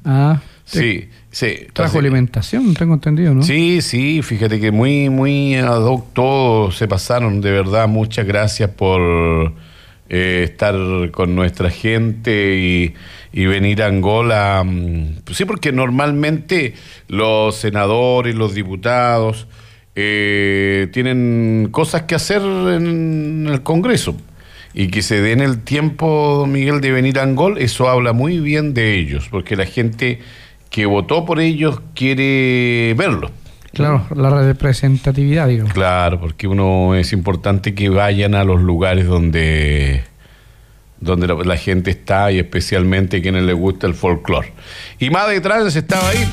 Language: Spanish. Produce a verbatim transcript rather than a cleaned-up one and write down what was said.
Ah, sí, sí. Trajo alimentación, tengo entendido, ¿no? Sí, sí, fíjate que muy, muy ad hoc todos se pasaron, de verdad, muchas gracias por eh, estar con nuestra gente y, y venir a Angola. Pues sí, porque normalmente los senadores, los diputados eh, tienen cosas que hacer en el Congreso. Y que se den el tiempo, don Miguel, de venir a Angol, eso habla muy bien de ellos, porque la gente que votó por ellos quiere verlos. Claro, la representatividad, digamos. Claro, porque uno es importante que vayan a los lugares donde, donde la, la gente está y especialmente quienes les gusta el folclore. Y más detrás estaba ahí